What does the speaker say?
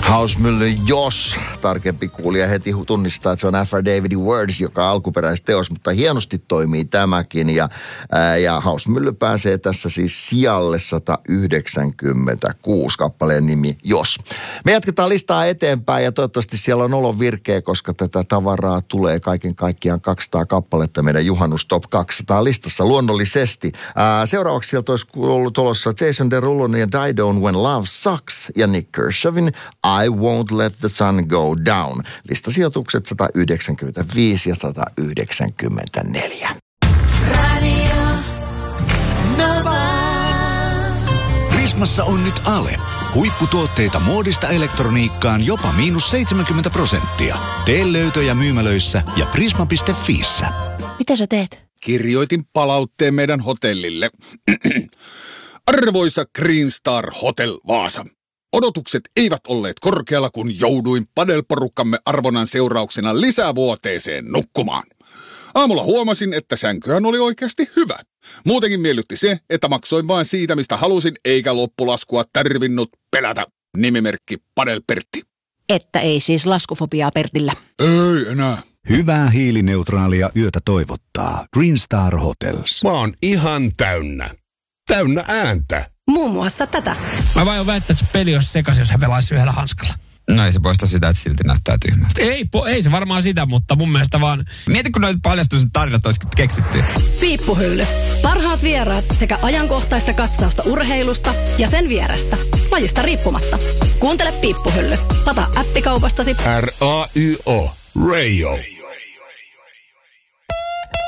Hausmylly Jos, tarkempi kuulija heti tunnistaa, että se on F.R. Davidin Words, joka on alkuperäisteos, mutta hienosti toimii tämäkin. Ja Hausmylly pääsee tässä siis sijalle 196, kappaleen nimi Jos. Me jatketaan listaa eteenpäin ja toivottavasti siellä on olo virkeä, koska tätä tavaraa tulee kaiken kaikkiaan 200 kappaletta meidän Juhannus Top 200 listassa luonnollisesti. Seuraavaksi sieltä olisi ollut tulossa Jason Derulo ja Die Down When Love Sucks ja Nick Kershawin I Won't Let the Sun Go Down. Listasijoitukset 195 ja 194. Prismassa on nyt ale. Huipputuotteita muodista elektroniikkaan jopa -70%. Tee löytöjä myymälöissä ja prisma.fiissä. Mitä sä teet? Kirjoitin palautteen meidän hotellille. Arvoisa Green Star Hotel Vaasa. Odotukset eivät olleet korkealla, kun jouduin padelporukkamme arvonnan seurauksena lisävuoteeseen nukkumaan. Aamulla huomasin, että sänkyhän oli oikeasti hyvä. Muutenkin miellytti se, että maksoin vain siitä, mistä halusin, eikä loppulaskua tarvinnut pelätä. Nimimerkki Padel Pertti. Että ei siis laskufobiaa Pertillä. Ei enää. Hyvää hiilineutraalia yötä toivottaa Green Star Hotels. Mä oon ihan täynnä. Täynnä ääntä. Muun muassa tätä. Mä vain väittää, että se peli olisi sekas, jos hän pelaisi yhdellä hanskalla. No ei se poista sitä, että silti näyttää tyhmältä. Ei se varmaan sitä, mutta mun mielestä vaan... Mieti, kun noita paljastuisen tarinat olisi keksitty. Piippuhylly. Parhaat vieraat sekä ajankohtaista katsausta urheilusta ja sen vierestä. Lajista riippumatta. Kuuntele Piippuhylly. Lata appikaupastasi. R-A-Y-O. Radio.